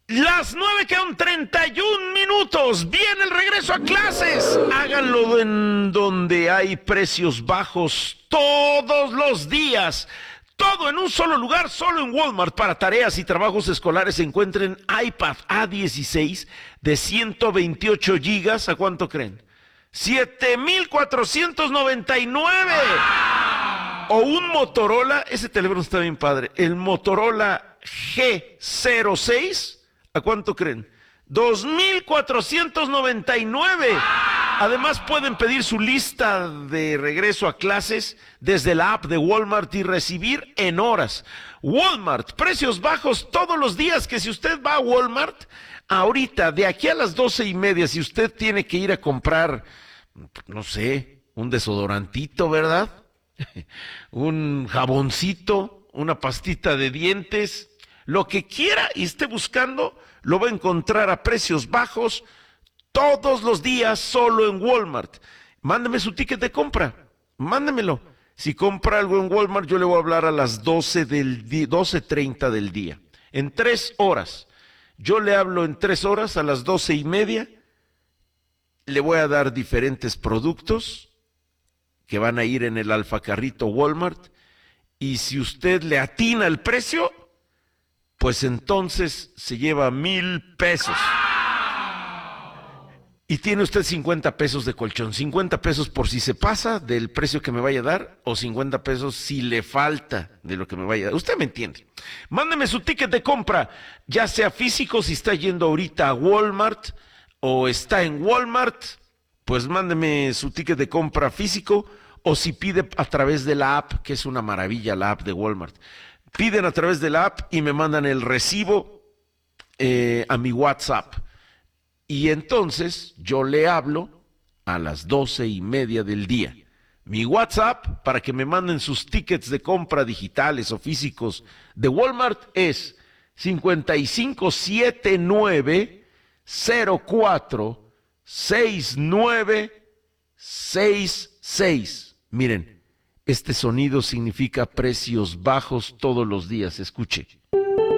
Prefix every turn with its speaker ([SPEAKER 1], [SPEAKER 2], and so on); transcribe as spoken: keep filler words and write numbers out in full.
[SPEAKER 1] Las nueve quedan treinta y un minutos. Viene el regreso a clases. Háganlo en donde hay precios bajos todos los días. Todo en un solo lugar, solo en Walmart. Para tareas y trabajos escolares encuentren iPad A dieciséis de ciento veintiocho gigas. ¿A cuánto creen? siete mil cuatrocientos noventa y nueve. O un Motorola, ese teléfono está bien padre, el Motorola G cero seis. ¿A cuánto creen? dos mil cuatrocientos noventa y nueve. Además pueden pedir su lista de regreso a clases desde la app de Walmart y recibir en horas. Walmart, precios bajos todos los días. Que si usted va a Walmart, ahorita, de aquí a las doce y media, si usted tiene que ir a comprar, no sé, un desodorantito, ¿verdad? Un jaboncito, una pastita de dientes, lo que quiera y esté buscando, lo va a encontrar a precios bajos todos los días solo en Walmart. Mándeme su ticket de compra, mándemelo. Si compra algo en Walmart, yo le voy a hablar a las doce del día, doce treinta del día. En tres horas. Yo le hablo en tres horas a las doce y media. Le voy a dar diferentes productos que van a ir en el alfacarrito Walmart. Y si usted le atina el precio, pues entonces se lleva mil pesos. Y tiene usted cincuenta pesos de colchón. cincuenta pesos por si se pasa del precio que me vaya a dar, o cincuenta pesos si le falta de lo que me vaya a dar. Usted me entiende. Mándeme su ticket de compra, ya sea físico, si está yendo ahorita a Walmart o está en Walmart, pues mándeme su ticket de compra físico, o si pide a través de la app, que es una maravilla la app de Walmart. Piden a través de la app y me mandan el recibo eh, a mi WhatsApp. Y entonces yo le hablo a las doce y media del día. Mi WhatsApp para que me manden sus tickets de compra digitales o físicos de Walmart es cincuenta y cinco setenta y nueve cero cuatro sesenta y nueve sesenta y seis. Miren, este sonido significa precios bajos todos los días. Escuche.